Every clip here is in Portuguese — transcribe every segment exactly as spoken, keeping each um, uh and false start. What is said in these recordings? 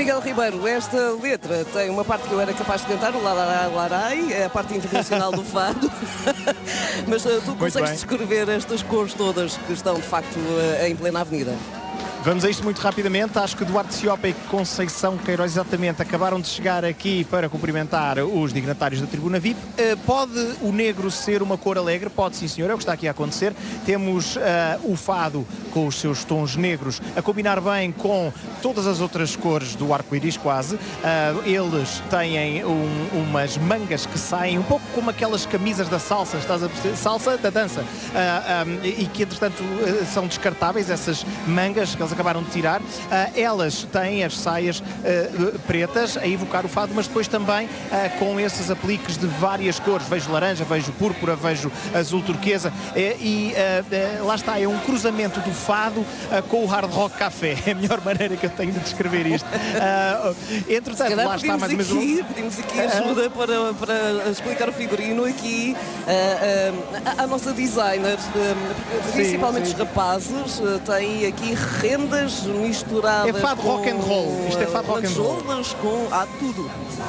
Miguel Ribeiro, esta letra tem uma parte que eu era capaz de cantar, o Larai Larai, é a parte internacional do fado. Mas uh, tu consegues descrever estas cores todas que estão de facto uh, em plena avenida? Vamos a isto muito rapidamente. Acho que Duarte Ciopa e Conceição Queiroz exatamente acabaram de chegar aqui para cumprimentar os dignatários da Tribuna V I P. Uh, pode o negro ser uma cor alegre? Pode, sim senhor, é o que está aqui a acontecer. Temos uh, o fado com os seus tons negros a combinar bem com todas as outras cores do arco-íris quase. Uh, eles têm um, umas mangas que saem um pouco como aquelas camisas da salsa, estás a perceber? Salsa da dança. Uh, um, e que entretanto uh, são descartáveis essas mangas que eles acabaram de tirar. Uh, elas têm as saias uh, pretas a evocar o fado, mas depois também uh, com esses apliques de várias cores. Vejo laranja, vejo púrpura, vejo azul turquesa uh, e uh, uh, lá está, é um cruzamento do fado uh, com o hard rock café. É a melhor maneira que eu tenho de descrever isto. Uh, entretanto, lá está mais ou menos... Aqui, pedimos aqui ajuda para, para explicar o figurino aqui uh, uh, a, a nossa designer, uh, principalmente sim, sim. Os rapazes, uh, têm aqui rendas misturadas. É fado rock and roll. Isto é fado rock and roll. Com há tudo.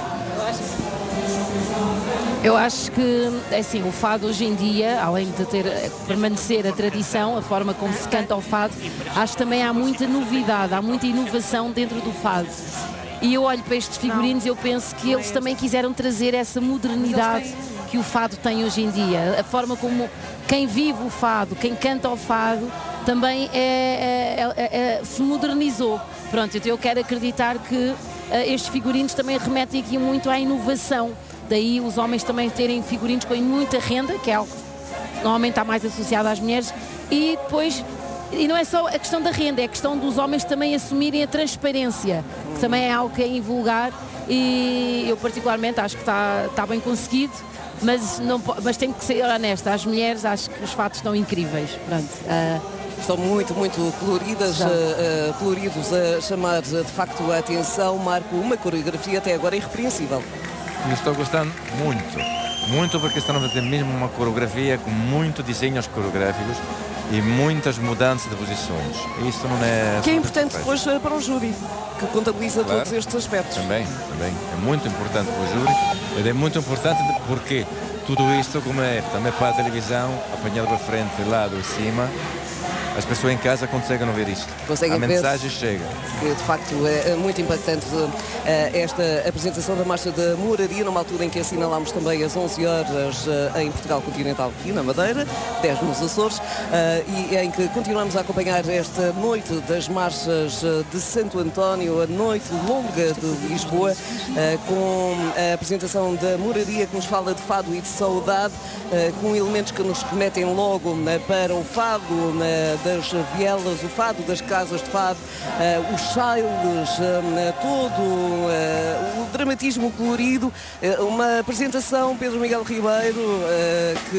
Eu acho que, assim, o fado hoje em dia, além de ter, permanecer a tradição, a forma como se canta o fado, acho que também há muita novidade, há muita inovação dentro do fado. E eu olho para estes figurinos e eu penso que eles também quiseram trazer essa modernidade que o fado tem hoje em dia. A forma como quem vive o fado, quem canta o fado, também é, é, é, é, se modernizou. Pronto, então eu quero acreditar que uh, estes figurinos também remetem aqui muito à inovação. Daí os homens também terem figurinos com muita renda, que é algo que normalmente está mais associado às mulheres, e depois, e não é só a questão da renda, é a questão dos homens também assumirem a transparência, que também é algo que é invulgar, e eu particularmente acho que está, está bem conseguido, mas, não, mas tenho que ser honesta, as mulheres acho que os fatos estão incríveis. Pronto. Uh, Estão muito, muito coloridas, uh, uh, coloridos a chamar de facto a atenção. Marco, uma coreografia até agora irrepreensível. Eu estou gostando muito, muito porque estão a fazer mesmo uma coreografia com muitos desenhos coreográficos e muitas mudanças de posições. Isso não é... Que é importante depois para o júri, que contabiliza claro, todos estes aspectos. Também, também. É muito importante para o júri, mas é muito importante porque tudo isto, como é também para a televisão, apanhado para frente, lado e cima, as pessoas em casa conseguem ver isto. Conseguem a mensagem chega. Que de facto é muito impactante esta apresentação da Marcha da Moraria, numa altura em que assinalámos também às onze horas em Portugal Continental, aqui na Madeira, dez nos Açores, e em que continuamos a acompanhar esta noite das marchas de Santo António, a noite longa de Lisboa, com a apresentação da Moraria que nos fala de fado e de saudade, com elementos que nos remetem logo para o fado das vielas, o fado das casas de fado, uh, os chailes, uh, todo uh, o dramatismo colorido, uh, uma apresentação, Pedro Miguel Ribeiro, uh, que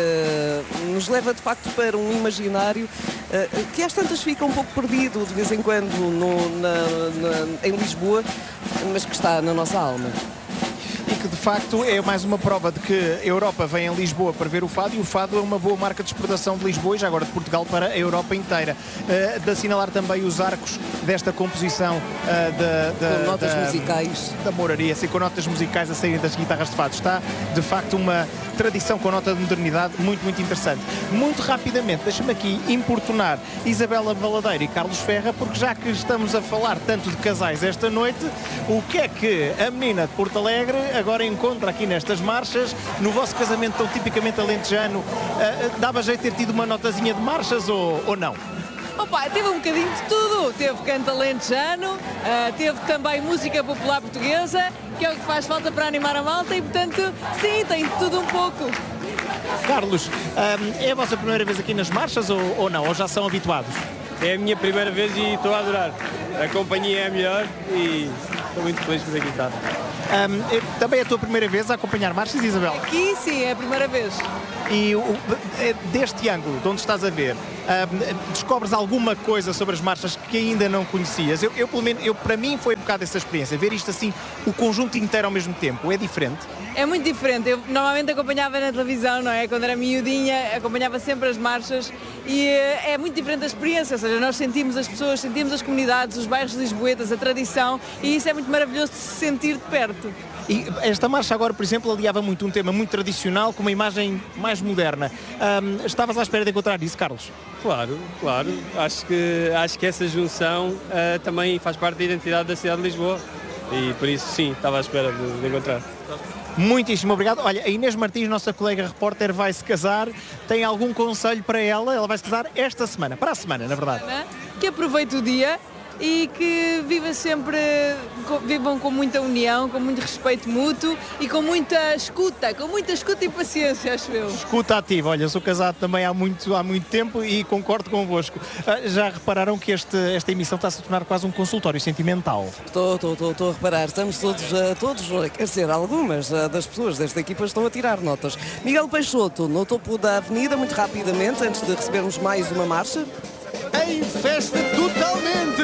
uh, nos leva de facto para um imaginário uh, que às tantas fica um pouco perdido de vez em quando no, na, na, em Lisboa, mas que está na nossa alma. E que de facto é mais uma prova de que a Europa vem em Lisboa para ver o fado, e o fado é uma boa marca de exportação de Lisboa e já agora de Portugal para a Europa inteira. Uh, de assinalar também os arcos desta composição uh, da, da, com notas da, musicais da Moraria, assim, com notas musicais a saírem das guitarras de fado. Está de facto uma tradição com nota de modernidade muito, muito interessante. Muito rapidamente, deixa-me aqui importunar Isabela Baladeiro e Carlos Ferra, porque já que estamos a falar tanto de casais esta noite, o que é que a menina de Porto Alegre agora encontra aqui nestas marchas? No vosso casamento tão tipicamente alentejano, uh, dava jeito de ter tido uma notazinha de marchas ou, ou não? Opa, teve um bocadinho de tudo. Teve canto alentejano, uh, teve também música popular portuguesa, que é o que faz falta para animar a malta, e portanto, sim, tem de tudo um pouco. Carlos, um, é a vossa primeira vez aqui nas marchas ou, ou não? Ou já são habituados? É a minha primeira vez e estou a adorar. A companhia é a melhor e estou muito feliz por aqui estar. Um, também é a tua primeira vez a acompanhar marchas, Isabel? Aqui sim, é a primeira vez. E o, deste ângulo, de onde estás a ver, uh, descobres alguma coisa sobre as marchas que ainda não conhecias? Eu, eu pelo menos, eu, para mim foi um bocado essa experiência, ver isto assim, o conjunto inteiro ao mesmo tempo, é diferente? É muito diferente. Eu normalmente acompanhava na televisão, não é? Quando era miudinha, acompanhava sempre as marchas e é muito diferente a experiência, ou seja, nós sentimos as pessoas, sentimos as comunidades, os bairros lisboetas, a tradição, e isso é muito maravilhoso de se sentir de perto. E esta marcha agora, por exemplo, aliava muito um tema muito tradicional com uma imagem mais moderna. Um, estavas à espera de encontrar isso, Carlos? Claro, claro. Acho que, acho que essa junção uh, também faz parte da identidade da cidade de Lisboa e por isso sim, estava à espera de, de encontrar. Muitíssimo obrigado. Olha, a Inês Martins, nossa colega repórter, vai se casar. Tem algum conselho para ela? Ela vai se casar esta semana, para a semana, na verdade. Que aproveite o dia e que viva sempre, vivam com muita união, com muito respeito mútuo e com muita escuta, com muita escuta e paciência, acho eu. Escuta ativa, olha, sou casado também há muito, há muito tempo e concordo convosco. Já repararam que este, esta emissão está-se a tornar quase um consultório sentimental? Estou, estou, estou, estou a reparar, estamos todos, todos, quer dizer, algumas das pessoas desta equipa estão a tirar notas. Miguel Peixoto, no topo da avenida, muito rapidamente, antes de recebermos mais uma marcha. Em festa totalmente!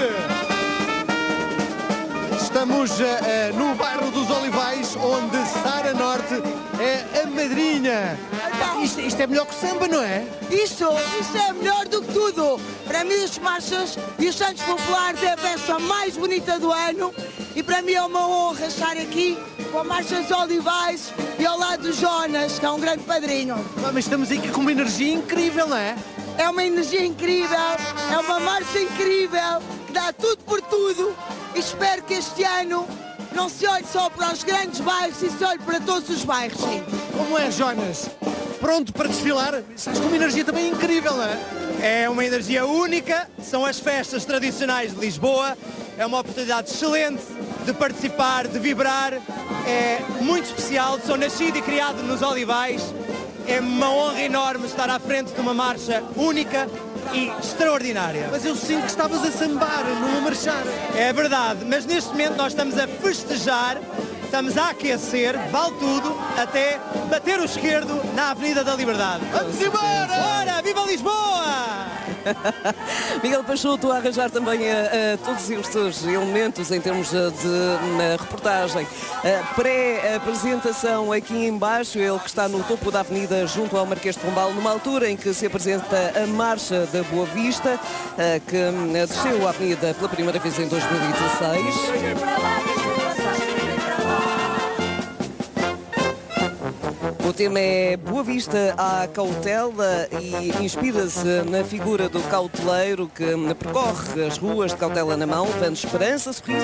Estamos uh, uh, no bairro dos Olivais, onde Sara Norte é a madrinha. Isto, isto é melhor que samba, não é? Isto, isto é melhor do que tudo. Para mim as marchas e os Santos Populares é a festa mais bonita do ano e para mim é uma honra estar aqui com a Marcha dos Olivais e ao lado do Jonas, que é um grande padrinho. Mas estamos aqui com uma energia incrível, não é? É uma energia incrível, é uma marcha incrível, que dá tudo por tudo e espero que este ano não se olhe só para os grandes bairros e se olhe para todos os bairros. Sim. Como é, Jonas? Pronto para desfilar? Estás com uma energia também incrível, não é? É uma energia única, são as festas tradicionais de Lisboa, é uma oportunidade excelente de participar, de vibrar, é muito especial, sou nascido e criado nos Olivais. É uma honra enorme estar à frente de uma marcha única e extraordinária. Mas eu sinto que estavas a sambar, não a marchar. É verdade, mas neste momento nós estamos a festejar, estamos a aquecer, vale tudo, até bater o esquerdo na Avenida da Liberdade. Vamos embora! Bora, viva Lisboa! Miguel Peixoto a arranjar também uh, uh, todos estes elementos em termos uh, de uh, reportagem. Uh, pré-apresentação aqui embaixo, ele que está no topo da avenida junto ao Marquês de Pombal, numa altura em que se apresenta a Marcha da Boa Vista, uh, que uh, desceu a avenida pela primeira vez em dois mil e dezesseis. O tema é Boa Vista à Cautela e inspira-se na figura do cauteleiro que percorre as ruas de cautela na mão, dando esperança, sorriso